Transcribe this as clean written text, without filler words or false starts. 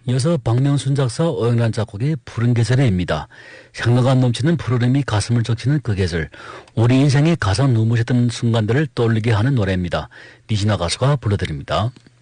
이어서 박명순 작사, 오영란 작곡의 푸른 계절에입니다. 향락감 넘치는 푸르름이 가슴을 적시는 그 계절, 우리 인생의 가장 눈부셨던 순간들을 떠올리게 하는 노래입니다. 니지나 가수가 불러드립니다.